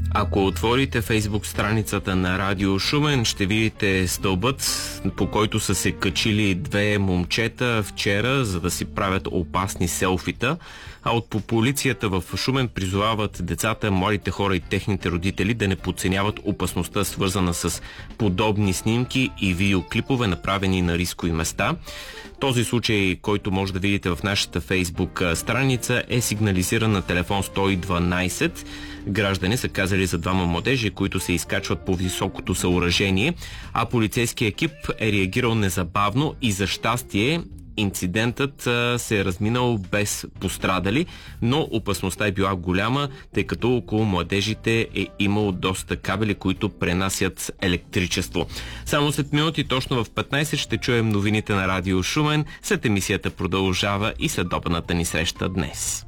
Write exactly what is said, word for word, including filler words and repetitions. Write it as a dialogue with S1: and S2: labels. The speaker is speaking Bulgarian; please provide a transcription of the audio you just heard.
S1: Ако отворите Фейсбук страницата на Радио Шумен, ще видите стълбът, по който са се качили две момчета вчера, за да си правят опасни селфита. А от по полицията в Шумен призовават децата, младите хора и техните родители да не подценяват опасността, свързана с подобни снимки и видеоклипове, направени на рискови места. Този случай, който може да видите в нашата Фейсбук страница, е сигнализиран на телефон сто и дванайсет. Граждани са казали за двама младежи, които се изкачват по високото съоръжение, а полицейският екип е реагирал незабавно и за щастие инцидентът а, се е разминал без пострадали, но опасността е била голяма, тъй като около младежите е имало доста кабели, които пренасят електричество. Само след минути, точно в петнайсет, ще чуем новините на Радио Шумен. След емисията продължава и следобедната ни среща днес.